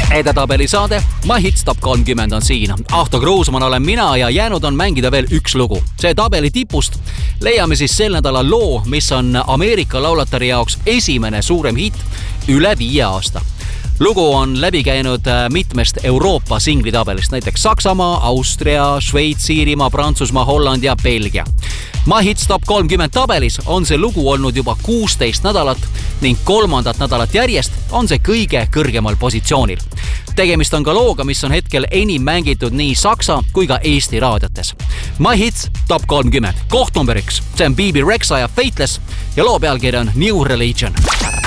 Edetabeli saade My Hits Top 30 on siin. Ahto Kruusman olen mina ja jäänud on mängida veel üks lugu. See tabeli tipust leiame siis sel nädala loo, mis on Ameerika laulatari jaoks esimene suurem hitt üle 5 aasta. Lugu on läbi käinud mitmest Euroopa singlitabelist, näiteks Saksamaa, Austria, Šveits, Iirimaa, Prantsusmaa, Holland ja Belgia. My Hits Top 30 tabelis on see lugu olnud juba 16 nädalat ning 3. nädalat järjest on see kõige kõrgemal positsioonil. Tegemist on ka looga, mis on hetkel enim mängitud nii Saksa kui ka Eesti raadiotes. My Hits Top 30, koht number 1. See on BB Rexa ja Faithless ja loo pealkiri on New Religion.